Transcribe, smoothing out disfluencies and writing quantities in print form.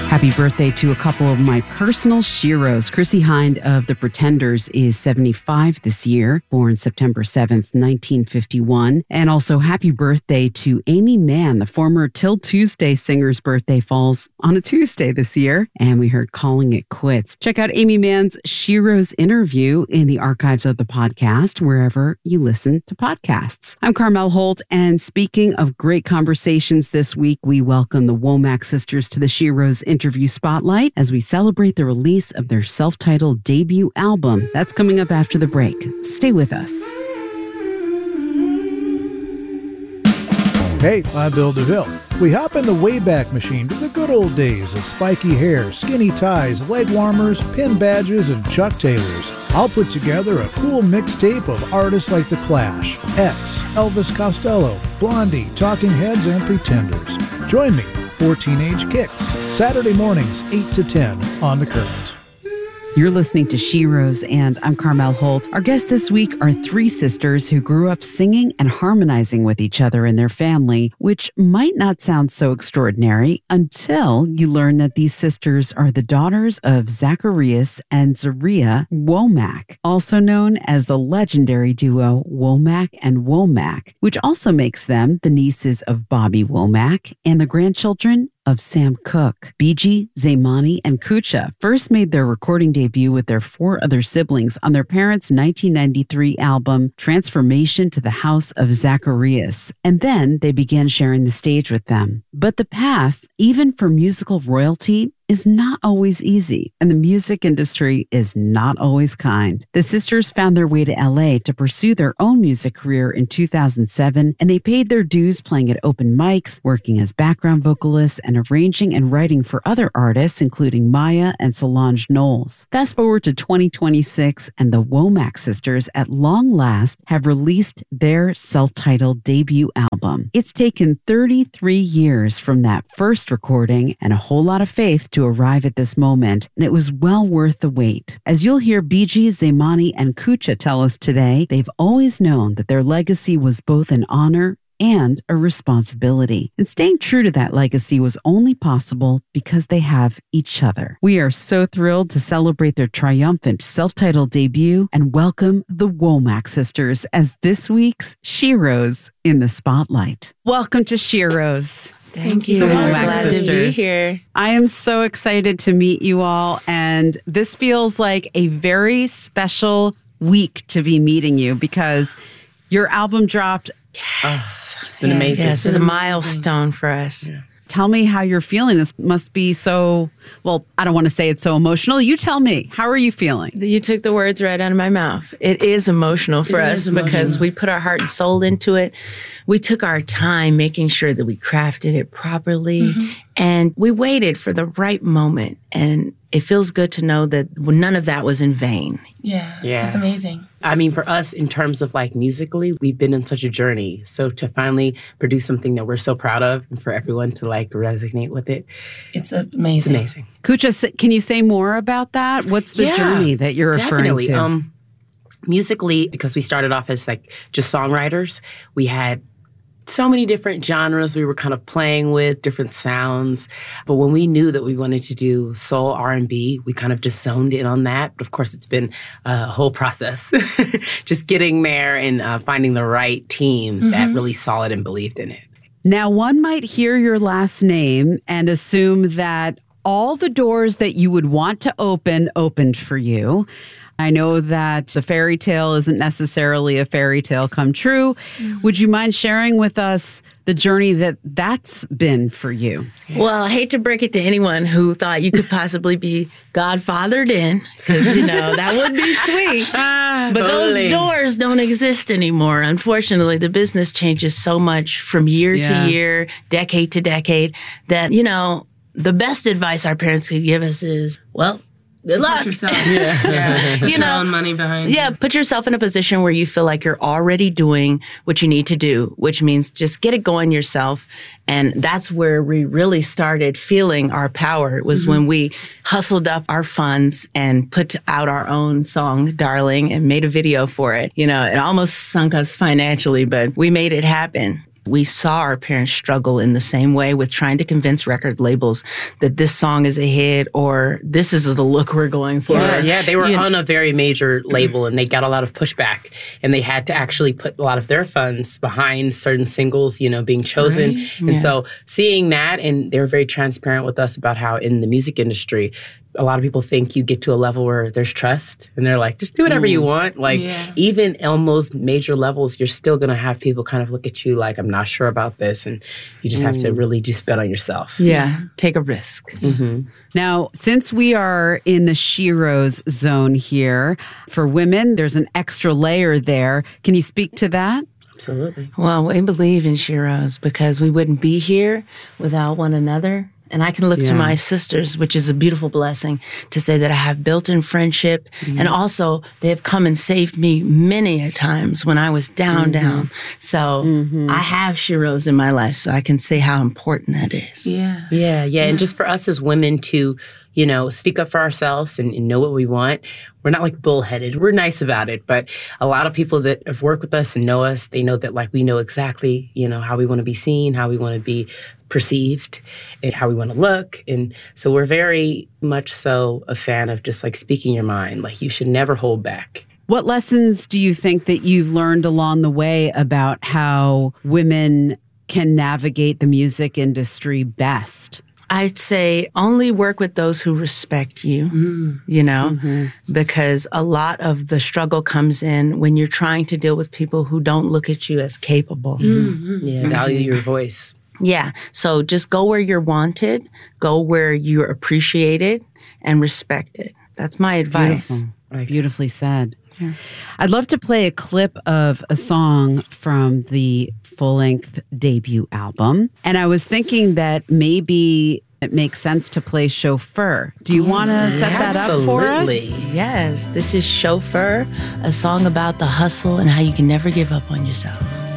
Happy birthday to a couple of my personal sheroes. Chrissie Hynde of The Pretenders is 75 this year, born September 7th, 1951. And also happy birthday to Aimee Mann, the former Till Tuesday singer's birthday falls on a Tuesday this year. And we heard Calling It Quits. Check out Aimee Mann's Sheroes interview in the archives of the podcast, wherever you listen to podcasts. I'm Carmel Holt, and speaking of great conversations this week, we welcome the Womack sisters to the Sheroes interview spotlight as we celebrate the release of their self-titled debut album. That's coming up after the break. Stay with us. Hey, I'm Bill DeVille. We hop in the Wayback Machine to the good old days of spiky hair, skinny ties, leg warmers, pin badges, and Chuck Taylors. I'll put together a cool mixtape of artists like The Clash, X, Elvis Costello, Blondie, Talking Heads, and Pretenders. Join me for Teenage Kicks, Saturday mornings 8 to 10 on The Current. You're listening to Sheroes, and I'm Carmel Holt. Our guests this week are three sisters who grew up singing and harmonizing with each other in their family, which might not sound so extraordinary until you learn that these sisters are the daughters of Zacharias and Zaria Womack, also known as the legendary duo Womack and Womack, which also makes them the nieces of Bobby Womack and the grandchildren of Sam Cooke. BG, Zaymani, and Kucha first made their recording debut with their four other siblings on their parents' 1993 album, Transformation to the House of Zacharias, and then they began sharing the stage with them. But the path, even for musical royalty, is not always easy, and the music industry is not always kind. The sisters found their way to LA to pursue their own music career in 2007, and they paid their dues playing at open mics, working as background vocalists, and arranging and writing for other artists, including Maya and Solange Knowles. Fast forward to 2026, and the Womack sisters, at long last, have released their self-titled debut album. It's taken 33 years from that first recording and a whole lot of faith to arrive at this moment, and it was well worth the wait. As you'll hear BG, Zaymani, and Kucha tell us today, they've always known that their legacy was both an honor and a responsibility. And staying true to that legacy was only possible because they have each other. We are so thrilled to celebrate their triumphant self-titled debut and welcome the Womack sisters as this week's Sheroes in the Spotlight. Welcome to Sheroes. Thank you. I'm glad to be here. I am so excited to meet you all, and this feels like a very special week to be meeting you because your album dropped. Yes. It's been amazing. Yes, it's a milestone for us. Yeah. Tell me how you're feeling. This must be so, well, I don't want to say it's so emotional. You tell me. How are you feeling? You took the words right out of my mouth. It is emotional for us because we put our heart and soul into it. We took our time making sure that we crafted it properly. And we waited for the right moment. And it feels good to know that none of that was in vain. Yeah, Yes. It's amazing. I mean, for us, in terms of like musically, we've been in such a journey. So to finally produce something that we're so proud of and for everyone to like resonate with it, It's amazing. it's amazing. Kucha, can you say more about that? What's the journey that you're referring to? Musically, because we started off as like just songwriters, we had so many different genres we were kind of playing with, different sounds. But when we knew that we wanted to do soul R&B, we kind of just zoned in on that. But of course, it's been a whole process, just getting there and finding the right team that really saw it and believed in it. Now, one might hear your last name and assume that all the doors that you would want to open opened for you. I know that the fairy tale isn't necessarily a fairy tale come true. Would you mind sharing with us the journey that's been for you? Well, I hate to break it to anyone who thought you could possibly be godfathered in, because, that would be sweet. But those doors don't exist anymore. Unfortunately, the business changes so much from year to year, decade to decade, that, the best advice our parents could give us is, well, good luck. Put yourself. Put your own money behind. Yeah, put yourself in a position where you feel like you're already doing what you need to do, which means just get it going yourself. And that's where we really started feeling our power. It was when we hustled up our funds and put out our own song, Darling, and made a video for it. It almost sunk us financially, but we made it happen. We saw our parents struggle in the same way with trying to convince record labels that this song is a hit or this is the look we're going for. Yeah, they were on a very major label and they got a lot of pushback and they had to actually put a lot of their funds behind certain singles, being chosen. Right. And so seeing that, and they were very transparent with us about how in the music industry, a lot of people think you get to a level where there's trust and they're like, just do whatever you want. Even on those major levels, you're still going to have people kind of look at you like, I'm not sure about this. And you just have to really just bet on yourself. Yeah. Take a risk. Mm-hmm. Now, since we are in the Sheroes zone here, for women, there's an extra layer there. Can you speak to that? Absolutely. Well, we believe in Sheroes because we wouldn't be here without one another. And I can look to my sisters, which is a beautiful blessing, to say that I have built-in friendship. Mm-hmm. And also, they have come and saved me many a times when I was down. So I have Sheroes in my life, so I can say how important that is. Yeah. And just for us as women to, speak up for ourselves and know what we want. We're not like bullheaded. We're nice about it. But a lot of people that have worked with us and know us, they know that we know exactly, how we want to be seen, how we want to be perceived, and how we want to look. And so we're very much so a fan of just speaking your mind. You should never hold back. What lessons do you think that you've learned along the way about how women can navigate the music industry best? I'd say only work with those who respect you, because a lot of the struggle comes in when you're trying to deal with people who don't look at you as capable. Mm-hmm. Yeah, value your voice. Yeah. So just go where you're wanted, go where you're appreciated and respected. That's my advice. Beautiful. Beautifully said. Yeah. I'd love to play a clip of a song from the full-length debut album. And I was thinking that maybe it makes sense to play Chauffeur. Do you want to set that up for us? Yes. This is Chauffeur, a song about the hustle and how you can never give up on yourself.